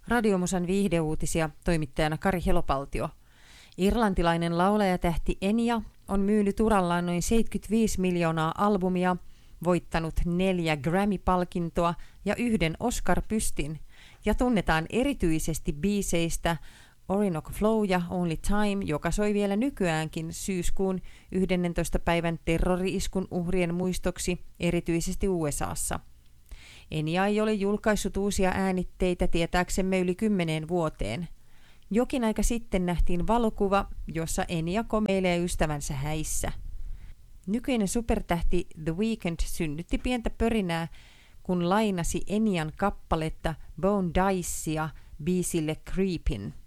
Radiomusan viihdeuutisia toimittajana Kari Helopaltio. Irlantilainen laulajatähti Enya on myynyt urallaan noin 75 miljoonaa albumia, voittanut 4 Grammy-palkintoa ja 1 Oscar-pystin ja tunnetaan erityisesti biiseistä Orinoco Flow ja Only Time, joka soi vielä nykyäänkin syyskuun 11. päivän terrori-iskun uhrien muistoksi erityisesti USAssa. Enya ei ole julkaissut uusia äänitteitä tietääksemme yli 10 vuoteen. Jokin aika sitten nähtiin valokuva, jossa Enya komeilee ystävänsä häissä. Nykyinen supertähti The Weeknd synnytti pientä pörinää, kun lainasi Enyan kappaletta Bone Dicea biisille Creepin.